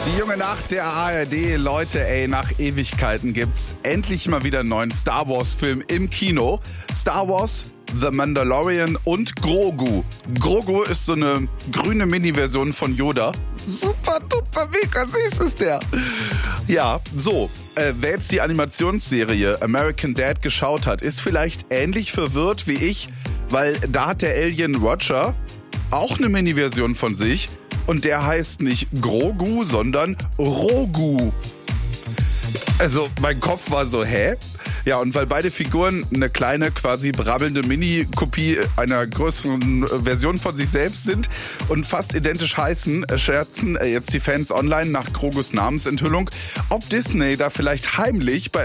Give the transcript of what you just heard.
Die junge Nacht der ARD. Leute, ey, nach Ewigkeiten gibt's endlich mal wieder einen neuen Star Wars Film im Kino. Star Wars, The Mandalorian und Grogu. Grogu ist so eine grüne Mini-Version von Yoda. Super duper mega süß ist der. Ja, so. Wer jetzt die Animationsserie American Dad geschaut hat, ist vielleicht ähnlich verwirrt wie ich, weil da hat der Alien Roger auch eine Mini-Version von sich. Und der heißt nicht Grogu, sondern Rogu. Also mein Kopf war so, hä? Ja, und weil beide Figuren eine kleine, quasi brabbelnde Mini-Kopie einer größeren Version von sich selbst sind und fast identisch heißen, scherzen jetzt die Fans online nach Grogus Namensenthüllung, ob Disney da vielleicht heimlich bei